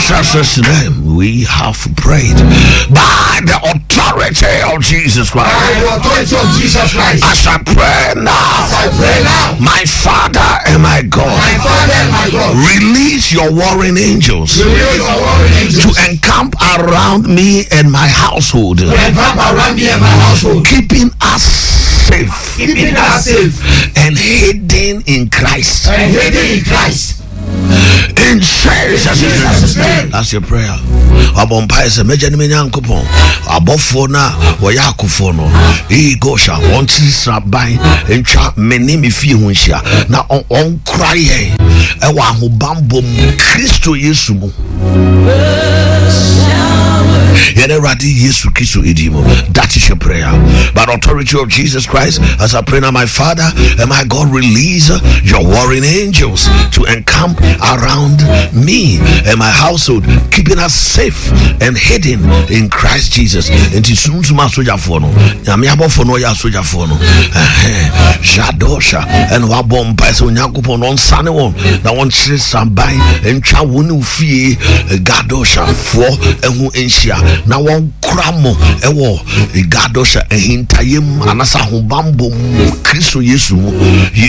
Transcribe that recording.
Jesus' name we have prayed. By the authority of Jesus Christ. As I pray now, my Father and my God, release your warring angels to encamp around me and my household, keeping us safe and hidden in Christ. In Jesus' name. That's your prayer. Abompire se meje ni menyankopon abofo na woyakofo no igosha wonti saban entwa meni me fie ho hia na on kraye e wa ahobambo mu Kristo Yesu mu yene radi Yesu Kristo edimo. That is your prayer. By the authority of Jesus Christ, as I pray now, my Father and my God, release your warring angels to encamp around me and my household, keeping us safe and hidden in Christ Jesus. And soon to my soldier for no yamiabo for no ya soldier for no jadosha and wabom by so nyakupon on sunny one that one chris sambai and chawunu fee gadosha for and who enshia now one cramo ewo gadosha and hintayim anasa hubambo Kristo Yesu